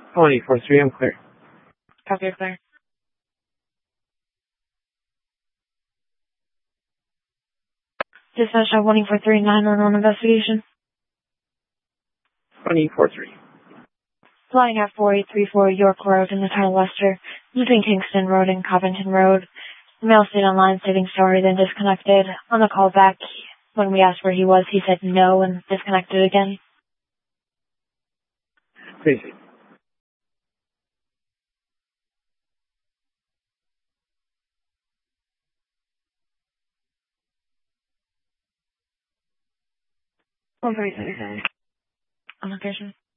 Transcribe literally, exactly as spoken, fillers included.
twenty four three, I'm clear. Copy, you're clear. Dispatch at one four three nine one one investigation. twenty four three. Flying at four eight three four York Road in the town of Leicester, between Kingston Road and Covington Road. The male stayed on line stating sorry, then disconnected. On the call back, when we asked where he was, he said no and disconnected again. Please. one three three. On location.